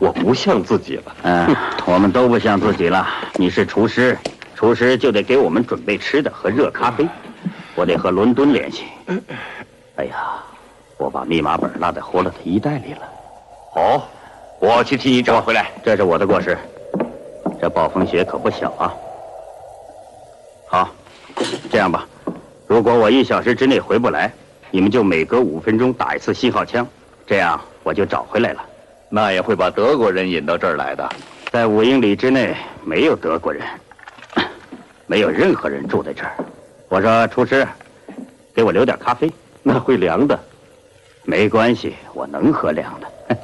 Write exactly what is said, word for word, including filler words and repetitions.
我不像自己了。 嗯，我们都不像自己了。你是厨师，厨师就得给我们准备吃的和热咖啡。我得和伦敦联系。哎呀，我把密码本落在霍勒的衣袋里了。 好，我去替你找回来。 这是我的过失。这暴风雪可不小啊。好，这样吧，如果我一小时之内回不来，你们就每隔五分钟打一次信号枪，这样我就找回来了。 那也会把德国人引到这儿来的。 在五英里之内没有德国人，没有任何人住在这儿。我说厨师，给我留点咖啡。 那会凉的。 没关系，我能喝凉的。